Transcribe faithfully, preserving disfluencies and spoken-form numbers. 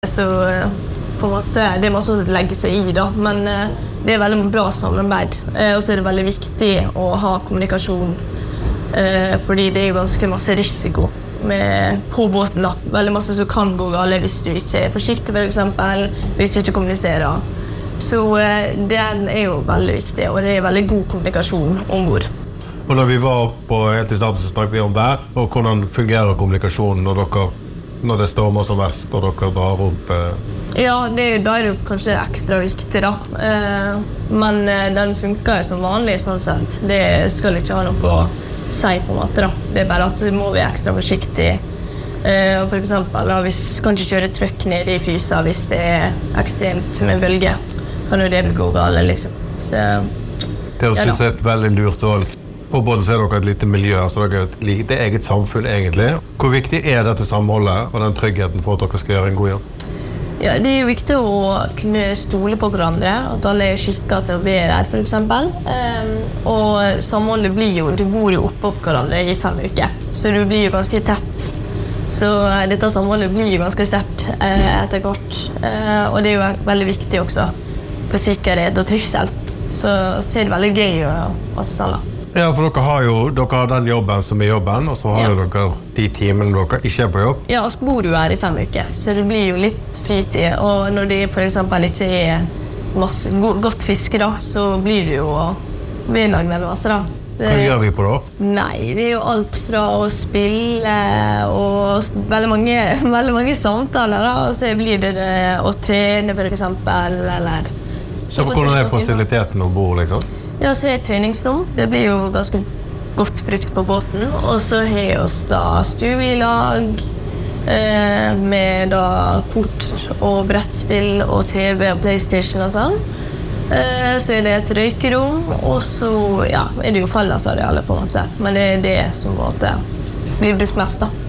Så på en måte, det er masse å legge seg i da, men det er veldig bra samarbeid. Og så er det veldig viktig å ha kommunikasjon, fordi det er jo ganske masse risiko med, på båten da. Veldig masse som kan gå gale hvis du ikke er forsiktig for eksempel, hvis du ikke kommuniserer. Så det er jo veldig viktig, og det er veldig god kommunikasjon ombord. Og når vi var på helt i starten så snakket vi om vær, og hvordan fungerer kommunikasjonen når dere når det stormer som verst, og dere drar opp? Eh... Ja, det, da er det kanskje ekstra viktig da. Eh, men den funker som vanlig, sånn sett. Det skal ikke ha noe å si på en måte da. Det er bare at vi må være ekstra forsiktige. Eh, for eksempel, da, hvis kan ikke kjøre trøkk ned i fysa hvis det er ekstremt med bølge. Kan jo det gå gale, liksom. Så, det er ja, et veldig lurt valg. På båten så er dere et lite miljø, så dere er et lite eget samfunn egentlig. Hvor viktig er dette samholdet og den tryggheten for at dere skal gjøre en god jobb? Ja, det er jo viktig å kunne stole på hverandre, at alle er skikket til å være her for eksempel. Um, og samholdet blir jo, du bor jo oppe på hverandre i fem uker, så du blir jo ganske tett. Så uh, dette samholdet blir jo ganske sterkt uh, etter hvert. Uh, og det er jo veldig viktig også på sikkerhet og trivsel. Så, så er det veldig gøy å ha seg selv da. Ja, for dere har jo dere har den jobben som er jobben, og så har ja. dere de timene dere ikke er på jobb. Ja, og så bor du her i fem uker, så det blir jo litt fritid. Og når det for eksempel ikke er masse, godt fiske da, så blir det jo vedlag med masse da. Hva gjør vi på da? Nei, det er jo alt fra å spille og veldig mange, veldig mange samtaler da, og så blir det, det å trene for eksempel, eller... Så hvordan er fasiliteten ombord, liksom? Ja, så er det treningsrom. Det blir jo ganske godt brukt på båten. Og så har vi oss da stue i lag, eh, med da kort og brettspill og TV og Playstation og sånn. Eh, så er det et røykerom, og så ja, er det jo fellesarealer på en måte. Men det er det som på en måte blir brukt mest da.